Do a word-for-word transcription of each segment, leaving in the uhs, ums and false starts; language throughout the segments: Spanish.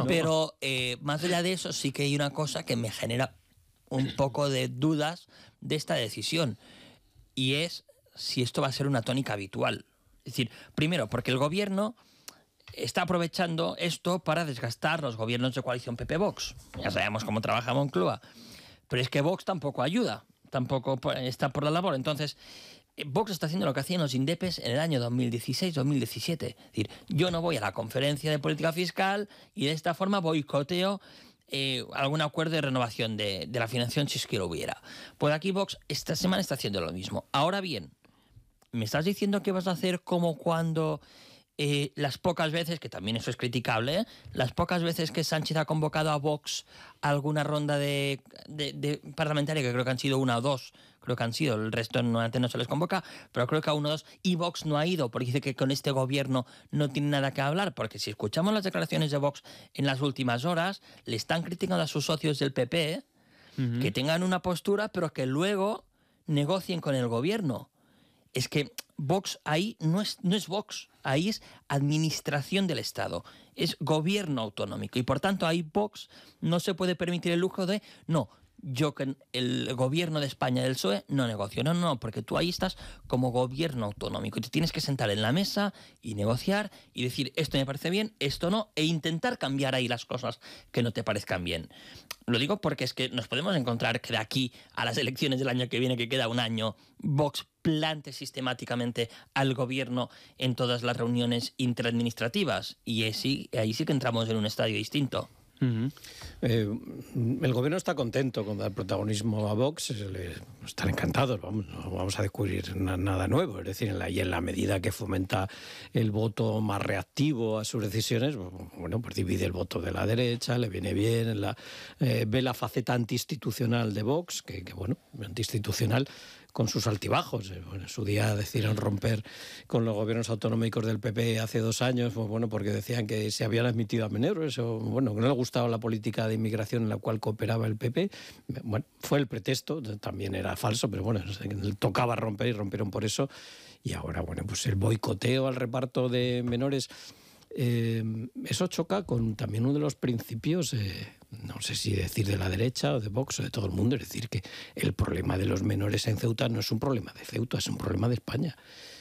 Pero eh, más allá de eso, sí que hay una cosa que me genera un poco de dudas de esta decisión, y es si esto va a ser una tónica habitual. Es decir, primero, porque el gobierno está aprovechando esto para desgastar los gobiernos de coalición P P-Vox. Ya sabemos cómo trabaja Moncloa. Pero es que Vox tampoco ayuda, tampoco está por la labor. Entonces, Vox está haciendo lo que hacían los indepes en el año dos mil dieciséis dos mil diecisiete. Es decir, yo no voy a la conferencia de política fiscal y de esta forma boicoteo eh, algún acuerdo de renovación de, de la financiación si es que lo hubiera. Pues aquí Vox esta semana está haciendo lo mismo. Ahora bien, ¿me estás diciendo que vas a hacer como cuando eh, las pocas veces, que también eso es criticable, ¿eh? las pocas veces que Sánchez ha convocado a Vox a alguna ronda de, de, de parlamentaria, que creo que han sido una o dos, creo que han sido, el resto normalmente no se les convoca, pero creo que a uno o dos, y Vox no ha ido, porque dice que con este gobierno no tiene nada que hablar, porque si escuchamos las declaraciones de Vox en las últimas horas, le están criticando a sus socios del P P, ¿eh? uh-huh. que tengan una postura, pero que luego negocien con el gobierno. Es que Vox ahí no es, no es Vox, ahí es administración del Estado, es gobierno autonómico, y por tanto ahí Vox no se puede permitir el lujo de, no, yo con el gobierno de España del P S O E no negocio, no, no, porque tú ahí estás como gobierno autonómico y te tienes que sentar en la mesa y negociar y decir esto me parece bien, esto no, e intentar cambiar ahí las cosas que no te parezcan bien. Lo digo porque es que nos podemos encontrar que de aquí a las elecciones del año que viene, que queda un año, Vox plante sistemáticamente al gobierno en todas las reuniones interadministrativas, y ahí, ahí sí que entramos en un estadio distinto. Uh-huh. Eh, el gobierno está contento con dar protagonismo a Vox, le, están encantados, vamos, no vamos a descubrir na, nada nuevo, es decir, en la, y en la medida que fomenta el voto más reactivo a sus decisiones, bueno, pues divide el voto de la derecha, le viene bien, la, eh, ve la faceta antiinstitucional de Vox, que, que bueno, antiinstitucional con sus altibajos. En su día decidieron romper con los gobiernos autonómicos del P P hace dos años, pues bueno, porque decían que se habían admitido a Menero, eso, bueno, que no le gustaba la política de inmigración en la cual cooperaba el P P. Bueno, fue el pretexto, también era falso, pero bueno, tocaba romper y rompieron por eso. Y ahora, bueno, pues el boicoteo al reparto de menores. Eh, eso choca con también uno de los principios, eh, no sé si decir de la derecha o de Vox o de todo el mundo, es decir, que el problema de los menores en Ceuta no es un problema de Ceuta, es un problema de España.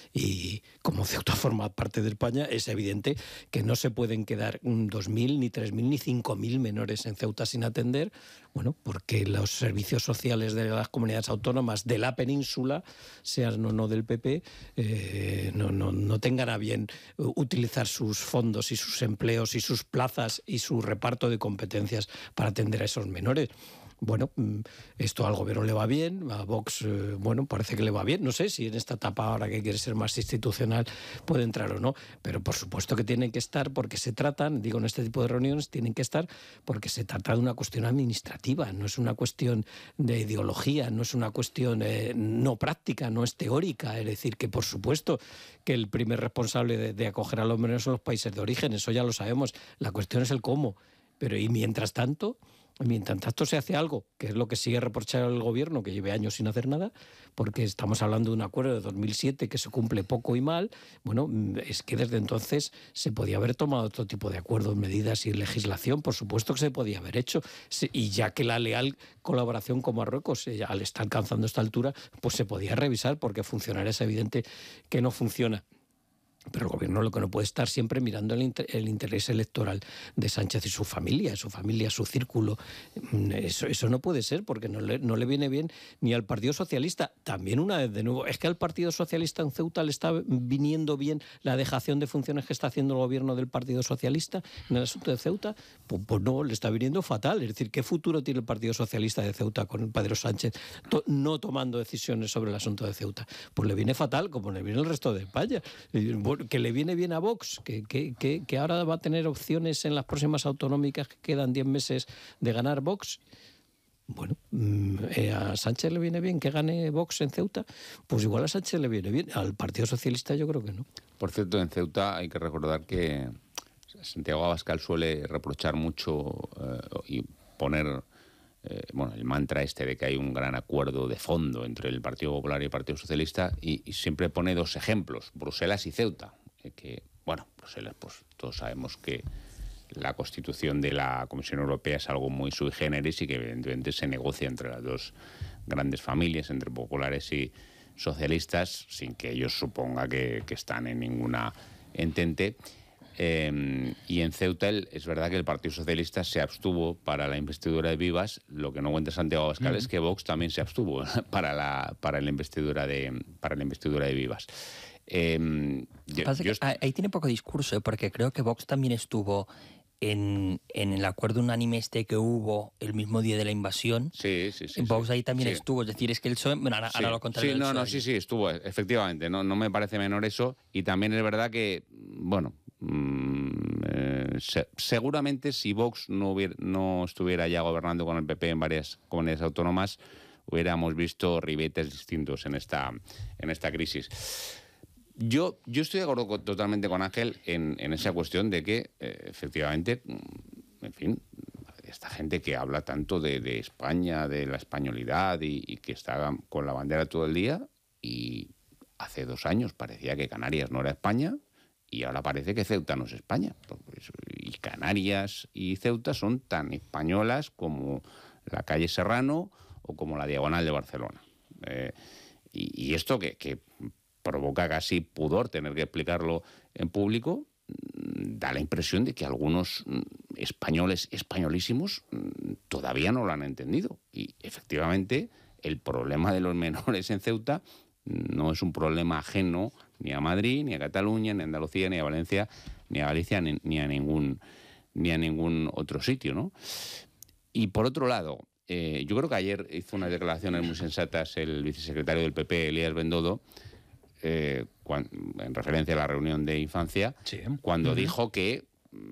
Y como Ceuta forma parte de España, es evidente que no se pueden quedar dos mil, ni tres mil, ni cinco mil menores en Ceuta sin atender, bueno, porque los servicios sociales de las comunidades autónomas de la península, sean o no del P P, eh, no, no, no tengan a bien utilizar sus fondos y sus empleos y sus plazas y su reparto de competencias para atender a esos menores. Bueno, esto al gobierno le va bien, a Vox, eh, bueno, parece que le va bien. No sé si en esta etapa ahora que quiere ser más institucional puede entrar o no, pero por supuesto que tienen que estar porque se tratan, digo, en este tipo de reuniones tienen que estar porque se trata de una cuestión administrativa, no es una cuestión de ideología, no es una cuestión eh, no práctica, no es teórica. Es decir, que por supuesto que el primer responsable de, de acoger a los menores son los países de origen, eso ya lo sabemos. La cuestión es el cómo. Pero y mientras tanto... Mientras tanto se hace algo, que es lo que sigue reprochar al gobierno, que lleve años sin hacer nada, porque estamos hablando de un acuerdo de dos mil siete que se cumple poco y mal. Bueno, es que desde entonces se podía haber tomado otro tipo de acuerdos, medidas y legislación, por supuesto que se podía haber hecho, y ya que la leal colaboración con Marruecos, al estar alcanzando esta altura, pues se podía revisar, porque funcionar es evidente que no funciona. Pero el gobierno lo que no puede estar siempre mirando el, inter, el interés electoral de Sánchez y su familia, su familia, su círculo. Eso, eso no puede ser, porque no le, no le viene bien ni al Partido Socialista. También una vez de nuevo, es que al Partido Socialista en Ceuta le está viniendo bien la dejación de funciones que está haciendo el gobierno del Partido Socialista en el asunto de Ceuta. Pues, pues no, le está viniendo fatal. Es decir, ¿qué futuro tiene el Partido Socialista de Ceuta con el Pedro Sánchez to, no tomando decisiones sobre el asunto de Ceuta? Pues le viene fatal, como le viene el resto de España. Que le viene bien a Vox, que, que, que, que ahora va a tener opciones en las próximas autonómicas, que quedan diez meses de ganar Vox. Bueno, eh, a Sánchez le viene bien que gane Vox en Ceuta, pues igual a Sánchez le viene bien, al Partido Socialista yo creo que no. Por cierto, en Ceuta hay que recordar que Santiago Abascal suele reprochar mucho eh, y poner eh, bueno, el mantra este de que hay un gran acuerdo de fondo entre el Partido Popular y el Partido Socialista, y, y siempre pone dos ejemplos, Bruselas y Ceuta, eh, que, bueno, Bruselas, pues todos sabemos que la constitución de la Comisión Europea es algo muy sui generis y que evidentemente se negocia entre las dos grandes familias, entre populares y socialistas, sin que ellos suponga que, que están en ninguna entente. Eh, y en Ceuta el, es verdad que el Partido Socialista se abstuvo para la investidura de Vivas. Lo que no cuenta Santiago Abascal uh-huh. es que Vox también se abstuvo para la, para la, investidura, de, para la investidura de Vivas. Eh, yo, Pasa yo que ahí tiene poco discurso, ¿eh? Porque creo que Vox también estuvo en, en el acuerdo unánime este que hubo el mismo día de la invasión. Sí, sí, sí. Vox sí, ahí también sí. estuvo, es decir, es que el P S O E, bueno, ahora, sí, ahora lo contaré. Sí, no, no, sí, sí, estuvo, efectivamente, no, no me parece menor eso. Y también es verdad que, bueno, mmm, eh, se, seguramente si Vox no, hubiera, no estuviera ya gobernando con el P P en varias comunidades autónomas, hubiéramos visto ribetes distintos en esta, en esta crisis. Yo, yo estoy de acuerdo con, totalmente con Ángel en, en esa cuestión de que, eh, efectivamente, en fin, esta gente que habla tanto de, de España, de la españolidad y, y que está con la bandera todo el día, y hace dos años parecía que Canarias no era España y ahora parece que Ceuta no es España. Y Canarias y Ceuta son tan españolas como la calle Serrano o como la Diagonal de Barcelona. Eh, y, y esto que... que provoca casi pudor tener que explicarlo en público, da la impresión de que algunos españoles españolísimos todavía no lo han entendido. Y efectivamente el problema de los menores en Ceuta no es un problema ajeno ni a Madrid, ni a Cataluña, ni a Andalucía, ni a Valencia, ni a Galicia, ni, ni a ningún ni a ningún otro sitio, ¿no? Y por otro lado, eh, yo creo que ayer hizo unas declaraciones muy sensatas el vicesecretario del P P, Elías Bendodo, Eh, cuando, en referencia a la reunión de infancia, sí. cuando uh-huh. dijo que,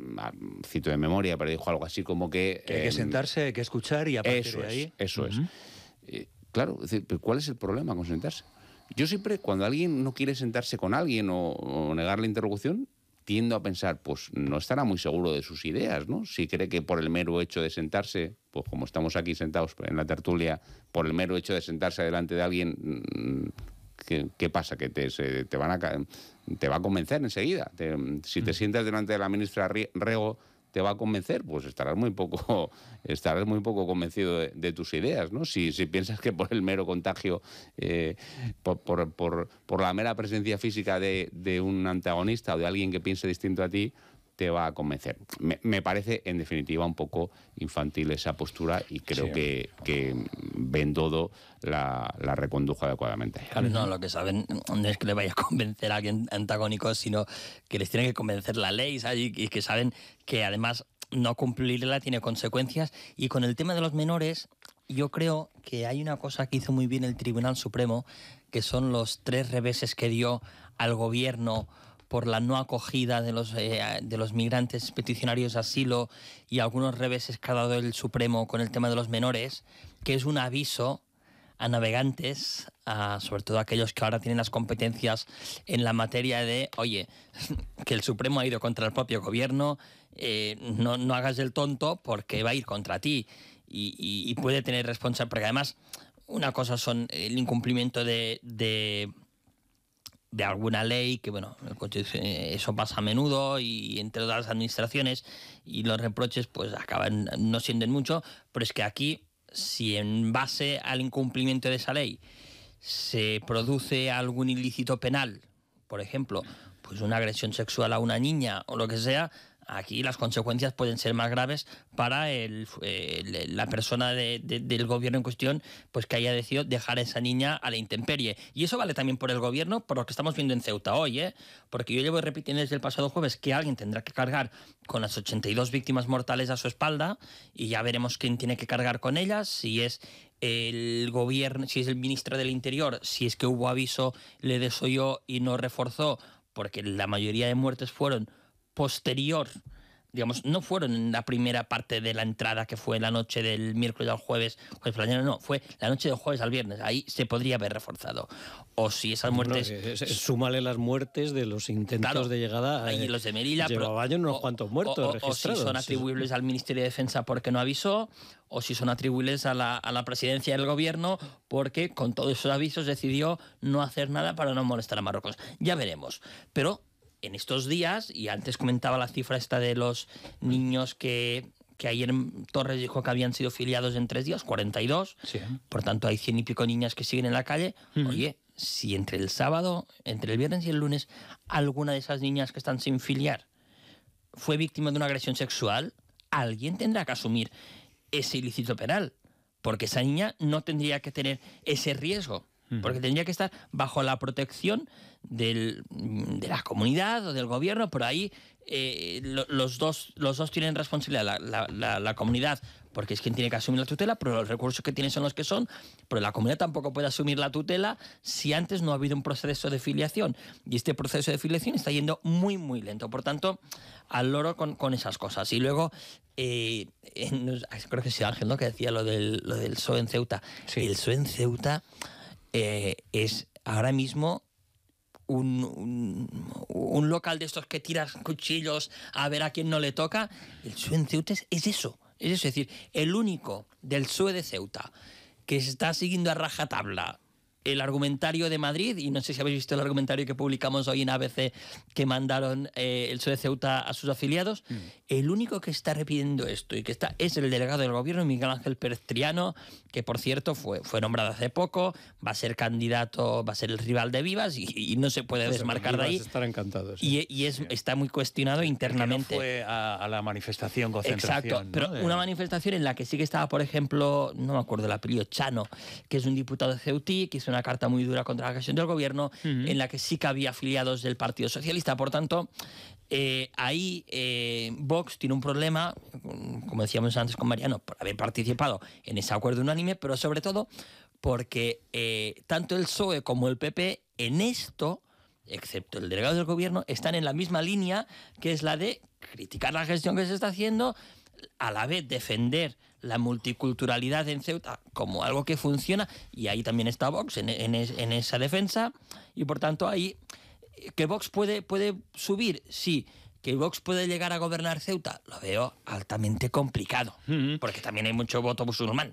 cito de memoria, pero dijo algo así como que... que hay que eh, sentarse, hay que escuchar y a partir eso de ahí... Es, eso uh-huh. es. Eh, claro, es decir, ¿cuál es el problema con sentarse? Yo siempre, cuando alguien no quiere sentarse con alguien o, o negar la interlocución, tiendo a pensar, pues no estará muy seguro de sus ideas, ¿no? Si cree que por el mero hecho de sentarse, pues como estamos aquí sentados en la tertulia, por el mero hecho de sentarse delante de alguien... Mmm, ¿Qué, ¿Qué pasa? Que te, se, te, van a, te va a convencer enseguida. Te, si te sientas delante de la ministra Rego, te va a convencer, pues estarás muy poco, estarás muy poco convencido de, de tus ideas, ¿no? Si, si piensas que por el mero contagio, eh, por, por, por, por la mera presencia física de, de un antagonista o de alguien que piense distinto a ti, te va a convencer. Me, me parece, en definitiva, un poco infantil esa postura y creo sí. que, que Bendodo la, la recondujo adecuadamente. Claro, no, lo que saben no es que le vaya a convencer a alguien antagónico, sino que les tiene que convencer la ley, ¿sabes? Y, y que saben que además no cumplirla tiene consecuencias. Y con el tema de los menores, yo creo que hay una cosa que hizo muy bien el Tribunal Supremo, que son los tres reveses que dio al gobierno por la no acogida de los, eh, de los migrantes peticionarios de asilo y algunos reveses que ha dado el Supremo con el tema de los menores, que es un aviso a navegantes, a, sobre todo a aquellos que ahora tienen las competencias en la materia de, oye, que el Supremo ha ido contra el propio gobierno, eh, no, no hagas el tonto porque va a ir contra ti y, y, y puede tener responsabilidad, porque además una cosa son el incumplimiento de... de de alguna ley, que bueno, eso pasa a menudo y entre todas las administraciones, y los reproches pues acaban no siendo en mucho, pero es que aquí, si en base al incumplimiento de esa ley se produce algún ilícito penal, por ejemplo, pues una agresión sexual a una niña o lo que sea, aquí las consecuencias pueden ser más graves para el, el, la persona de, de, del gobierno en cuestión, pues que haya decidido dejar a esa niña a la intemperie. Y eso vale también por el gobierno, por lo que estamos viendo en Ceuta hoy, ¿eh? Porque yo llevo repitiendo desde el pasado jueves que alguien tendrá que cargar con las ochenta y dos víctimas mortales a su espalda, y ya veremos quién tiene que cargar con ellas, si es el gobierno, si es el ministro del Interior, si es que hubo aviso, le desoyó y no reforzó, porque la mayoría de muertes fueron posterior, digamos, no fueron en la primera parte de la entrada, que fue la noche del miércoles al jueves, jueves por la mañana, no, fue la noche del jueves al viernes, ahí se podría haber reforzado. O si esas muertes... No, es, es, súmale las muertes de los intentos claro, de llegada, ahí eh, los de Melilla, llevaban unos o, cuantos muertos o, o, registrados. O si son atribuibles al Ministerio de Defensa porque no avisó, o si son atribuibles a la, a la presidencia del gobierno porque con todos esos avisos decidió no hacer nada para no molestar a Marruecos. Ya veremos. Pero en estos días, y antes comentaba la cifra esta de los niños que, que ayer Torres dijo que habían sido filiados en tres días, cuarenta y dos, Sí. por tanto hay cien y pico niñas que siguen en la calle. Ujú. Oye, si entre el sábado, entre el viernes y el lunes, alguna de esas niñas que están sin filiar fue víctima de una agresión sexual, alguien tendrá que asumir ese ilícito penal, porque esa niña no tendría que tener ese riesgo, porque tendría que estar bajo la protección del, de la comunidad o del gobierno. Por ahí eh, lo- los, dos, los dos tienen responsabilidad, la, la, la, la comunidad, porque es quien tiene que asumir la tutela, pero los recursos que tiene son los que son, pero la comunidad tampoco puede asumir la tutela si antes no ha habido un proceso de filiación, y este proceso de filiación está yendo muy, muy lento. Por tanto, al loro con, con esas cosas. Y luego, eh, en- creo que sí, Ángel, ¿no?, que decía lo del, lo del P S O E en Ceuta. Sí. El P S O E en Ceuta eh, es ahora mismo un, un, un local de estos que tiras cuchillos a ver a quién no le toca. El P S O E en Ceuta es, es eso. Es eso, es decir, el único del P S O E de Ceuta que está siguiendo a rajatabla el argumentario de Madrid, y no sé si habéis visto el argumentario que publicamos hoy en A B C que mandaron eh, el P S O E de Ceuta a sus afiliados, mm. el único que está repitiendo esto y que está es el delegado del gobierno, Miguel Ángel Pérez Triano, que por cierto fue, fue nombrado hace poco, va a ser candidato, va a ser el rival de Vivas y, y no se puede Entonces, desmarcar Vivas de ahí. Estar encantados. Sí. Y, y es, está muy cuestionado internamente. Que no fue a, a la manifestación, concentración. Exacto, pero ¿no? de... una manifestación en la que sí que estaba, por ejemplo, no me acuerdo el apellido, Chano, que es un diputado de Ceutí, que hizo una carta muy dura contra la agresión del gobierno, uh-huh. en la que sí que había afiliados del Partido Socialista. Por tanto, eh, ahí eh, Vox tiene un problema, como decíamos antes con Mariano, por haber participado en ese acuerdo unánime, pero sobre todo porque eh, tanto el P S O E como el P P en esto, excepto el delegado del gobierno, están en la misma línea, que es la de criticar la gestión que se está haciendo, a la vez defender la multiculturalidad en Ceuta como algo que funciona, y ahí también está Vox en, en, en esa defensa, y por tanto ahí que Vox puede, puede subir, sí, que Vox puede llegar a gobernar Ceuta, lo veo altamente complicado, uh-huh. porque también hay mucho voto musulmán.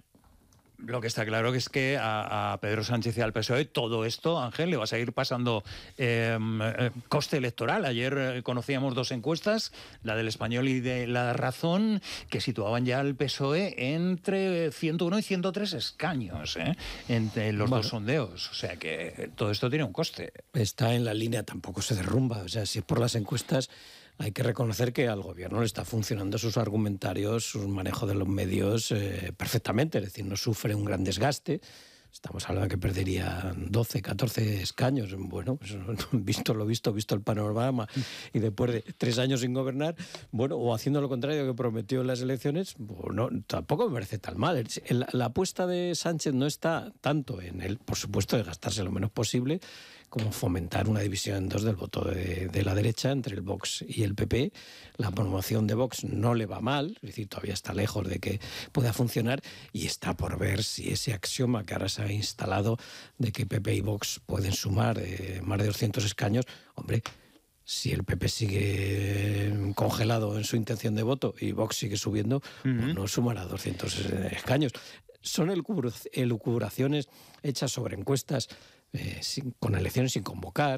Lo que está claro que es que a, a Pedro Sánchez y al P S O E todo esto, Ángel, le va a seguir pasando eh, coste electoral. Ayer eh, conocíamos dos encuestas, la del Español y de La Razón, que situaban ya al P S O E entre ciento uno y ciento tres escaños, ¿eh? entre los bueno, dos sondeos. O sea que todo esto tiene un coste. Está en la línea, tampoco se derrumba. O sea, si es por las encuestas, hay que reconocer que al gobierno le está funcionando sus argumentarios, su manejo de los medios eh, perfectamente, es decir, no sufre un gran desgaste. Estamos hablando de que perdería doce, catorce escaños. Bueno, pues, visto lo visto, visto el panorama, y después de tres años sin gobernar, bueno, o haciendo lo contrario que prometió en las elecciones, bueno, tampoco me parece tan mal. La, la apuesta de Sánchez no está tanto en él, por supuesto, de gastarse lo menos posible, como fomentar una división en dos del voto de, de la derecha entre el Vox y el P P. La promoción de Vox no le va mal, es decir, todavía está lejos de que pueda funcionar, y está por ver si ese axioma que ahora se ha instalado de que P P y Vox pueden sumar eh, más de doscientos escaños, hombre, si el P P sigue congelado en su intención de voto y Vox sigue subiendo, uh-huh. pues no sumará doscientos escaños. Son elucubraciones hechas sobre encuestas, Eh, sin, con elecciones sin convocar,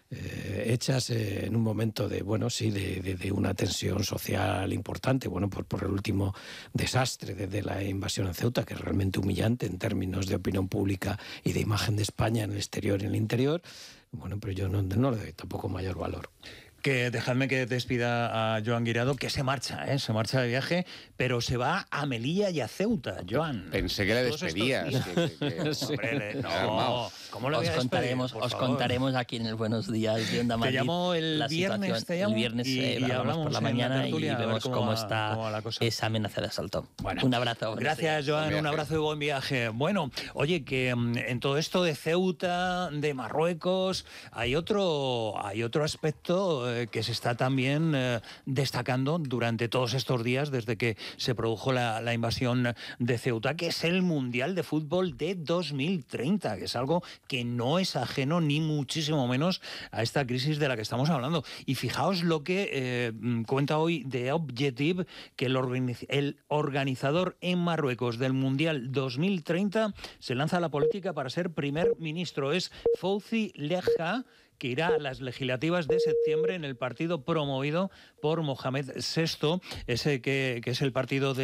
eh, hechas eh, en un momento de, bueno, sí, de, de, de una tensión social importante, bueno, por, por el último desastre de, de la invasión en Ceuta, que es realmente humillante en términos de opinión pública y de imagen de España en el exterior y en el interior. Bueno, pero yo no, no le doy tampoco mayor valor. Que dejadme que despida a Joan Guirado, que se marcha, ¿eh? se marcha de viaje, pero se va a Melilla y a Ceuta, Joan. Pensé que le despedías. Que, que, que... sí. Hombre, no, ¿cómo lo voy a os contaremos, despedir, os contaremos aquí en el Buenos Días de Onda Madrid. Te llamo el la viernes, te llamo, el viernes y, eh, y hablamos por la mañana la y vemos cómo, cómo, va, está cómo va esa amenaza de asalto. Bueno, un abrazo. Gracias, Joan, un abrazo y buen viaje. Bueno, oye, que en todo esto de Ceuta, de Marruecos, hay otro, hay otro aspecto eh, que se está también También eh, destacando durante todos estos días desde que se produjo la, la invasión de Ceuta, que es el Mundial de Fútbol de dos mil treinta, que es algo que no es ajeno ni muchísimo menos a esta crisis de la que estamos hablando. Y fijaos lo que eh, cuenta hoy The Objective, que el, organiz el organizador en Marruecos del Mundial dos mil treinta se lanza a la política para ser primer ministro. Es Fouzi Leja, que irá a las legislativas de septiembre en el partido promovido por Mohamed sexto, ese que, que es el partido de